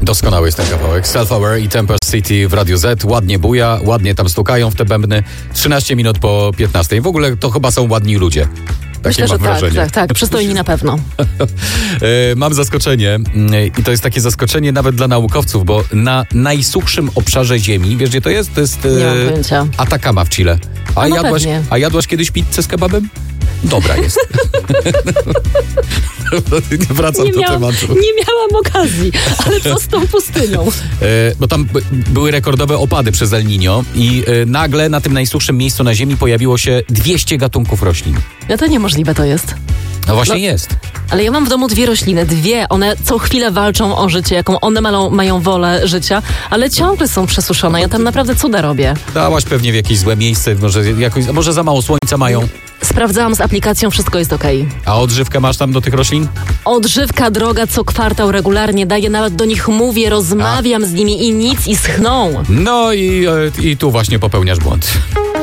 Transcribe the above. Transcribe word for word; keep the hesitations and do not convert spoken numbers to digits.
Doskonały jest ten kawałek. Self-Aware i Tempest City w Radio Z. Ładnie buja, ładnie tam stukają w te bębny. trzynaście minut po piętnastej. W ogóle to chyba są ładni ludzie. Takie Myślę, że mam tak, wrażenie. tak, tak. Przystojni na pewno. Mam zaskoczenie i to jest takie zaskoczenie nawet dla naukowców, bo na najsuchszym obszarze Ziemi, wiesz gdzie to jest? To jest Nie mam pojęcia. Atacama w Chile. A, A no jadłaś, pewnie. a jadłaś kiedyś pizzę z kebabem? Dobra jest. Wracam Nie do miałam, tematu. nie miałam okazji, ale co z tą pustynią? E, bo tam b- były rekordowe opady przez El Niño i e, nagle na tym najsuchszym miejscu na Ziemi pojawiło się dwieście gatunków roślin. No to niemożliwe to jest. No właśnie No. jest. Ale ja mam w domu dwie rośliny, dwie. One co chwilę walczą o życie, jaką one mają, mają wolę życia, ale ciągle są przesuszone. Ja tam naprawdę cuda robię. Dałaś pewnie w jakieś złe miejsce, może, jakoś, może za mało słońca mają. Sprawdzałam z aplikacją, wszystko jest okej. A odżywkę masz tam do tych roślin? Odżywka droga co kwartał regularnie daję, nawet do nich mówię, rozmawiam z nimi i nic, i schną. No i, e, i tu właśnie popełniasz błąd.